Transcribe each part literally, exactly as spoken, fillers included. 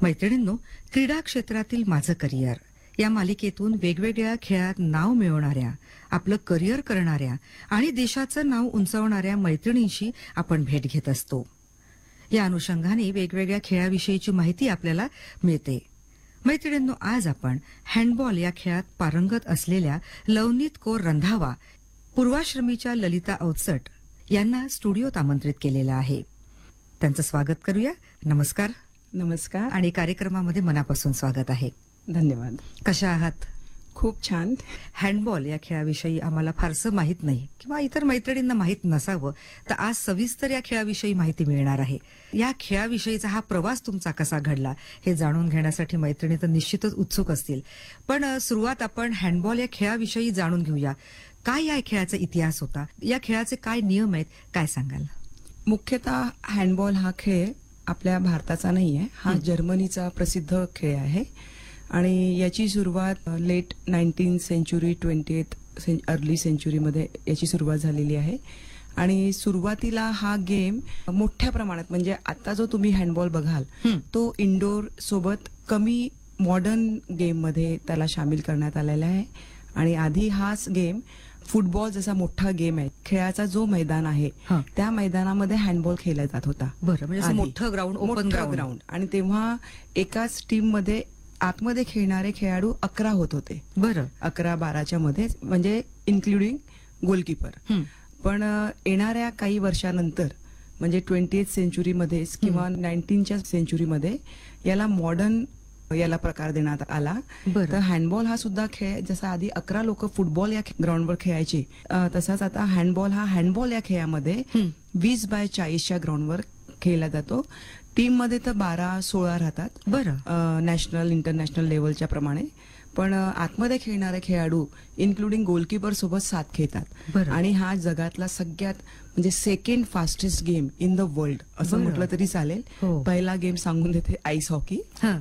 मैत्रिणींनो, क्रीडा क्षेत्रातील माझं करिअर या मालिकेतून वेगवेगळ्या खेळात नाव मिळवणाऱ्या, आपलं करिअर करणाऱ्या आणि देशाचं नाव उंचावणाऱ्या मैत्रिणींशी आपण भेट घेत असतो. या अनुषंगाने वेगवेगळ्या खेळाविषयीची माहिती आपल्याला मिळते. मैत्रिणींनो, आज आपण हँडबॉल या खेळात पारंगत असलेल्या लवनीत कौर रंधावा, पूर्वाश्रमीच्या ललिता अवचट यांना स्टुडिओत आमंत्रित केलेलं आहे. त्यांचं स्वागत करूया. नमस्कार. नमस्कार आणि कार्यक्रमामध्ये मनापासून स्वागत आहे. धन्यवाद. कशा आहात? खूप छान. हँडबॉल या खेळाविषयी आम्हाला फारसं माहीत नाही किंवा इतर मैत्रिणींना माहीत नसावं, तर आज सविस्तर या खेळाविषयी माहिती मिळणार आहे. या खेळाविषयीचा हा प्रवास तुमचा कसा घडला हे जाणून घेण्यासाठी मैत्रिणी तर निश्चितच उत्सुक असतील. पण अ, सुरुवात आपण हँडबॉल या खेळाविषयी जाणून घेऊया. काय या खेळाचा इतिहास होता, या खेळाचे काय नियम आहेत, काय सांगाल? मुख्यतः हँडबॉल हा खेळ आपल्या भारताचा नाहीये, हा हं. जर्मनीचा प्रसिद्ध खेळ आहे आणि याची सुरुवात late nineteen century twenty eighth early सेंचुरीमध्ये याची सुरुवात झालेली आहे. आणि सुरुवातीला हा गेम मोठ्या प्रमाणात, म्हणजे आता जो तुम्ही हँडबॉल बघाल हं. तो इंडोर सोबत कमी मॉडर्न गेम मध्ये त्याला सामील करण्यात आलेला आहे. आणि आधी हाच गेम फुटबॉल जसा मोठा गेम आहे, खेळाचा जो मैदान आहे हं. त्या मैदानामध्ये हँडबॉल खेळला जात होता. बरं, म्हणजे असं आधी. मोठं ग्राउंड, ओपन मोठं ग्राउंड. ग्राउंड. आणि तेव्हा एकाच टीम मध्ये आतमध्ये खेळणारे खेळाडू अकरा होत होते. बरं. अकरा बाराच्या मध्ये, म्हणजे इन्क्लुडिंग गोलकीपर. हं. पण अ, येणाऱ्या काही वर्षानंतर, म्हणजे ट्वेंटी एथ सेंचुरीमध्ये किंवा नाईन्टीनच्या सेंचुरीमध्ये याला मॉडर्न याला प्रकार देण्यात आला. बरं. तर हँडबॉल हा सुद्धा खेळ, जसा आधी अकरा लोक फुटबॉल या ग्राउंडवर खेळायचे, अ, तसाच आता हँडबॉल हा हँडबॉल या खेळामध्ये हं. वीस बाय चाळीसच्या ग्राउंडवर खेळला जातो. टीम मध्ये तर बारा सोळा राहतात, बरं. नॅशनल इंटरनॅशनल लेवलच्या प्रमाणे. पण अ, आतमध्ये खेळणारे खेळाडू इन्क्लुडिंग गोलकीपर सोबत सात खेळतात. बरं. आणि हा जगातला सगळ्यात म्हणजे second fastest game in the world असं बरं. म्हटलं तरी चालेल. हो. पहिला गेम सांगून देते, आईस हॉकी. हं.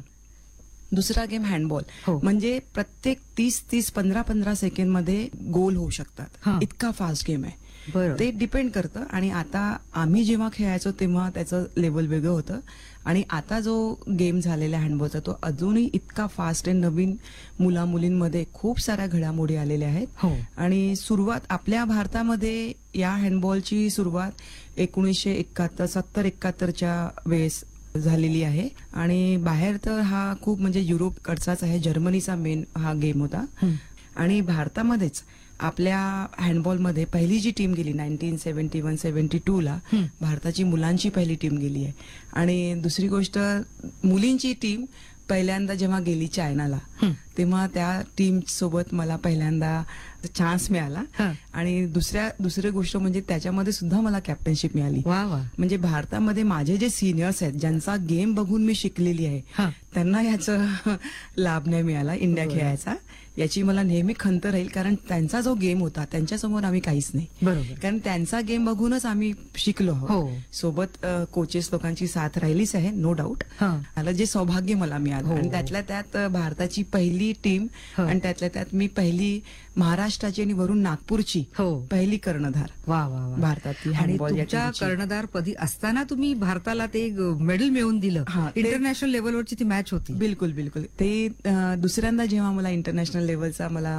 दुसरा गेम हँडबॉल. हो. म्हणजे प्रत्येक तीस तीस पंधरा पंधरा सेकंड मध्ये गोल होऊ हा. शकतात, इतका फास्ट गेम आहे. बरं. ते डिपेंड करतं. आणि आता आम्ही जेव्हा खेळायचो तेव्हा त्याचं लेवल वेगळं होतं. आणि आता जो गेम झालेला हँडबॉलचा तो अजूनही इतका फास्ट आहे. नवीन मुला मुलींमध्ये खूप साऱ्या घडामोडी आलेल्या आहेत. हो. आणि सुरुवात आपल्या भारतामध्ये या हँडबॉलची सुरुवात एकोणीसशे एकाहत्तर सत्तर एकाहत्तरच्या वेळेस झालेली आहे. आणि बाहेर तर हा खूप म्हणजे युरोपकडचाच आहे, जर्मनीचा मेन हा गेम होता. हं. आणि भारतामध्येच आपल्या हँडबॉलमध्ये पहिली जी टीम गेली nineteen seventy one seventy two ला हं. भारताची मुलांची पहिली टीम गेली आहे. आणि दुसरी गोष्ट, मुलींची टीम पहिल्यांदा जेव्हा गेली चायनाला, हं. तेव्हा त्या टीम सोबत मला पहिल्यांदा चान्स मिळाला. हं. आणि दुसऱ्या दुसरी गोष्ट म्हणजे त्याच्यामध्ये सुद्धा मला कॅप्टनशिप मिळाली. वा वा. म्हणजे भारतामध्ये माझे जे सिनियर्स आहेत, ज्यांचा गेम बघून मी शिकलेली आहे, हं. त्यांना याचा लाभ नाही मिळाला इंडिया बरं. खेळायचा. याची मला नेहमी खंत राहील, कारण त्यांचा जो गेम होता त्यांच्यासमोर आम्ही काहीच नाही. बरोबर. कारण त्यांचा गेम बघूनच आम्ही शिकलो आहोत. हो. सोबत कोचेस लोकांची साथ राहिलीच आहे, नो डाऊट. हं. मला जे सौभाग्य मला मिळालं. हो. आणि त्यातल्या त्यात अ, भारताची पहिली टीम, हो. आणि त्यातल्या त्यात मी पहिली महाराष्ट्राची आणि वरून नागपूरची हो. पहिली कर्णधार वा वा वा. भारतातली आणि हँडबॉल या तुमच्या टीमची. कर्णधार पदी असताना तुम्ही भारताला ते मेडल मिळवून दिलं. हा, ते- इंटरनॅशनल लेवलवरची ती मॅच होती. बिलकुल बिलकुल. ते अ, दुसऱ्यांदा जेव्हा मला इंटरनॅशनल लेवलचा मला